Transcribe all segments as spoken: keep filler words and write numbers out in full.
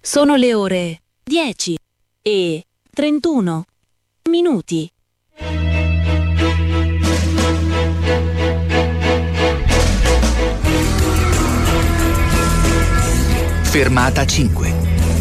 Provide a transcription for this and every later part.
Sono le ore dieci e trentuno minuti. Fermata cinque.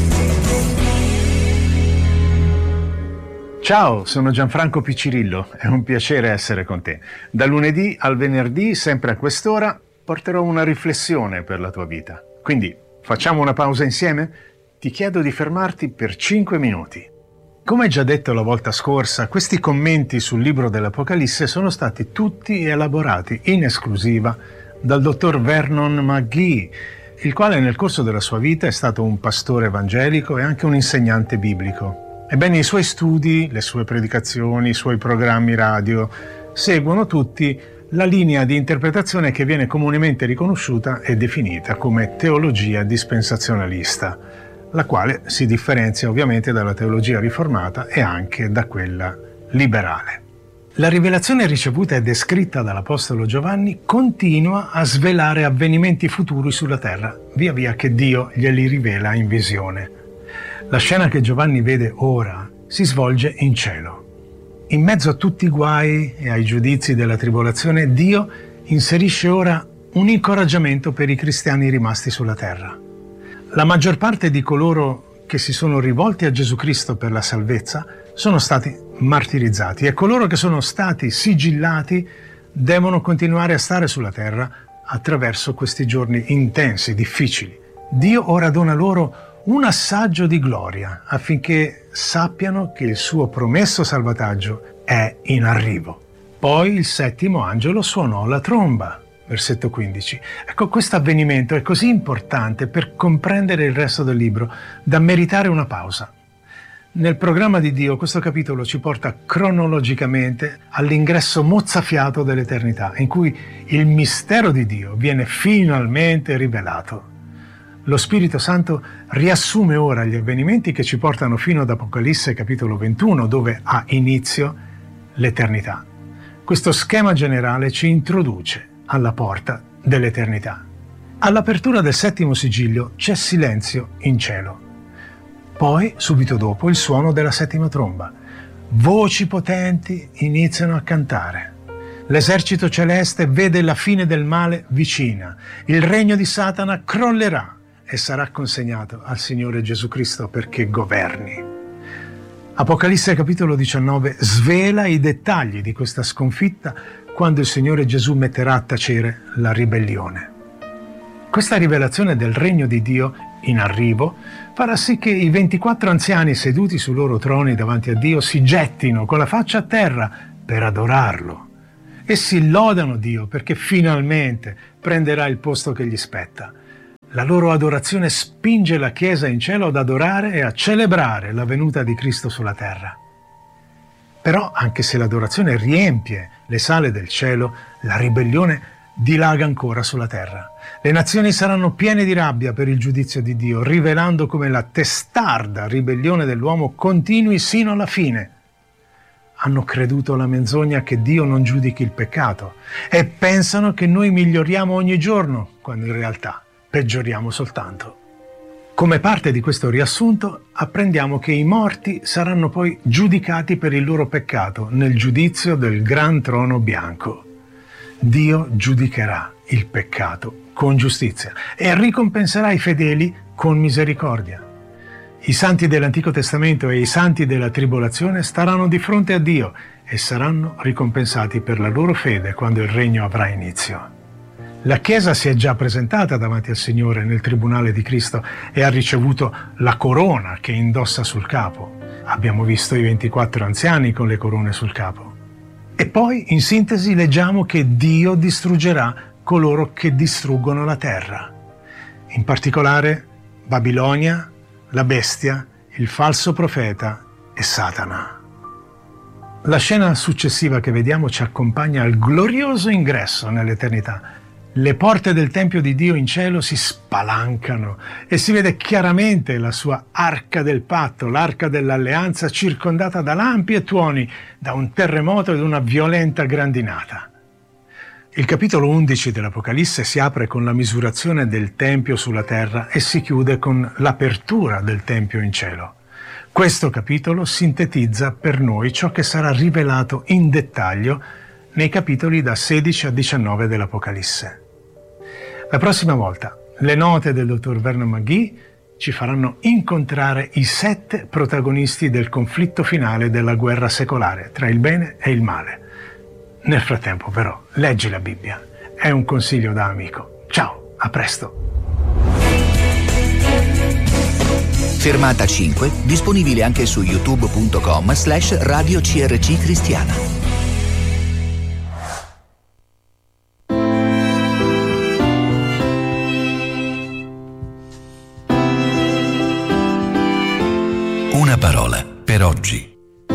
Ciao, sono Gianfranco Piccirillo, è un piacere essere con te. Da lunedì al venerdì, sempre a quest'ora, porterò una riflessione per la tua vita. Quindi, facciamo una pausa insieme? Ti chiedo di fermarti per cinque minuti. Come già detto la volta scorsa, questi commenti sul libro dell'Apocalisse sono stati tutti elaborati in esclusiva dal dottor Vernon McGee, il quale nel corso della sua vita è stato un pastore evangelico e anche un insegnante biblico. Ebbene, i suoi studi, le sue predicazioni, i suoi programmi radio seguono tutti la linea di interpretazione che viene comunemente riconosciuta e definita come teologia dispensazionalista, la quale si differenzia ovviamente dalla teologia riformata e anche da quella liberale. La rivelazione ricevuta e descritta dall'Apostolo Giovanni continua a svelare avvenimenti futuri sulla terra, via via che Dio glieli rivela in visione. La scena che Giovanni vede ora si svolge in cielo. In mezzo a tutti i guai e ai giudizi della tribolazione, Dio inserisce ora un incoraggiamento per i cristiani rimasti sulla terra. La maggior parte di coloro che si sono rivolti a Gesù Cristo per la salvezza sono stati martirizzati e coloro che sono stati sigillati devono continuare a stare sulla terra attraverso questi giorni intensi, difficili. Dio ora dona loro un assaggio di gloria affinché sappiano che il suo promesso salvataggio è in arrivo. Poi il settimo angelo suonò la tromba. Versetto quindici. Ecco, questo avvenimento è così importante per comprendere il resto del libro da meritare una pausa. Nel programma di Dio questo capitolo ci porta cronologicamente all'ingresso mozzafiato dell'eternità, in cui il mistero di Dio viene finalmente rivelato. Lo Spirito Santo riassume ora gli avvenimenti che ci portano fino ad Apocalisse capitolo ventuno, dove ha inizio l'eternità. Questo schema generale ci introduce alla porta dell'eternità. All'apertura del settimo sigillo c'è silenzio in cielo. Poi, subito dopo, il suono della settima tromba. Voci potenti iniziano a cantare. L'esercito celeste vede la fine del male vicina. Il regno di Satana crollerà e sarà consegnato al Signore Gesù Cristo perché governi. Apocalisse capitolo diciannove svela i dettagli di questa sconfitta quando il Signore Gesù metterà a tacere la ribellione. Questa rivelazione del regno di Dio in arrivo farà sì che i ventiquattro anziani seduti sui loro troni davanti a Dio si gettino con la faccia a terra per adorarlo. Essi lodano Dio perché finalmente prenderà il posto che gli spetta. La loro adorazione spinge la Chiesa in cielo ad adorare e a celebrare la venuta di Cristo sulla terra. Però, anche se l'adorazione riempie le sale del cielo, la ribellione dilaga ancora sulla terra. Le nazioni saranno piene di rabbia per il giudizio di Dio, rivelando come la testarda ribellione dell'uomo continui sino alla fine. Hanno creduto alla menzogna che Dio non giudichi il peccato e pensano che noi miglioriamo ogni giorno, quando in realtà peggioriamo soltanto. Come parte di questo riassunto, apprendiamo che i morti saranno poi giudicati per il loro peccato nel giudizio del gran trono bianco. Dio giudicherà il peccato con giustizia e ricompenserà i fedeli con misericordia. I santi dell'Antico Testamento e i santi della tribolazione staranno di fronte a Dio e saranno ricompensati per la loro fede quando il regno avrà inizio. La Chiesa si è già presentata davanti al Signore nel tribunale di Cristo e ha ricevuto la corona che indossa sul capo. Abbiamo visto i ventiquattro anziani con le corone sul capo. E poi, in sintesi, leggiamo che Dio distruggerà coloro che distruggono la terra. In particolare, Babilonia, la bestia, il falso profeta e Satana. La scena successiva che vediamo ci accompagna al glorioso ingresso nell'eternità. Le porte del Tempio di Dio in cielo si spalancano e si vede chiaramente la sua arca del patto, l'arca dell'alleanza circondata da lampi e tuoni, da un terremoto ed una violenta grandinata. Il capitolo undici dell'Apocalisse si apre con la misurazione del Tempio sulla terra e si chiude con l'apertura del Tempio in cielo. Questo capitolo sintetizza per noi ciò che sarà rivelato in dettaglio nei capitoli da sedici a diciannove dell'Apocalisse. La prossima volta, le note del dottor Vernon McGee ci faranno incontrare i sette protagonisti del conflitto finale della guerra secolare tra il bene e il male. Nel frattempo, però, leggi la Bibbia. È un consiglio da amico. Ciao, a presto. Fermata cinque, disponibile anche su youtube punto com slash radio C R C cristiana. Una parola per oggi.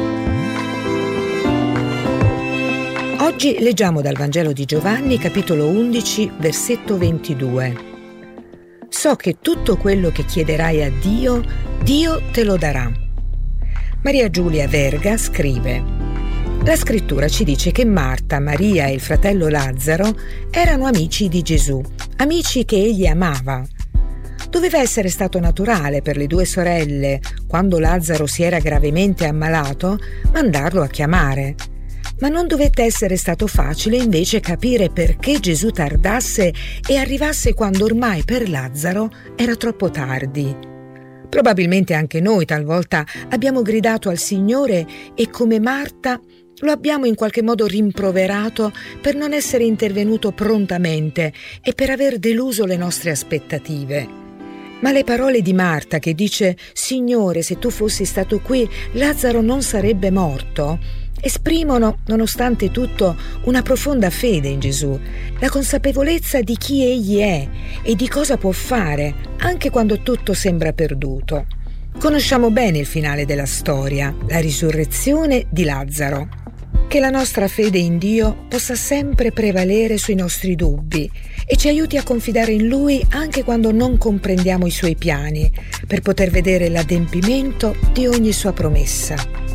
Oggi leggiamo dal Vangelo di Giovanni, capitolo undici, versetto ventidue. So che tutto quello che chiederai a Dio, Dio te lo darà. Maria Giulia Verga scrive: la scrittura ci dice che Marta, Maria e il fratello Lazzaro erano amici di Gesù, amici che egli amava. Doveva essere stato naturale per le due sorelle, quando Lazzaro si era gravemente ammalato, mandarlo a chiamare. Ma non dovette essere stato facile invece capire perché Gesù tardasse e arrivasse quando ormai per Lazzaro era troppo tardi. Probabilmente anche noi talvolta abbiamo gridato al Signore e come Marta lo abbiamo in qualche modo rimproverato per non essere intervenuto prontamente e per aver deluso le nostre aspettative. Ma le parole di Marta che dice «Signore, se tu fossi stato qui, Lazzaro non sarebbe morto», esprimono, nonostante tutto, una profonda fede in Gesù, la consapevolezza di chi egli è e di cosa può fare, anche quando tutto sembra perduto. Conosciamo bene il finale della storia, la risurrezione di Lazzaro. Che la nostra fede in Dio possa sempre prevalere sui nostri dubbi e ci aiuti a confidare in Lui anche quando non comprendiamo i Suoi piani, per poter vedere l'adempimento di ogni Sua promessa.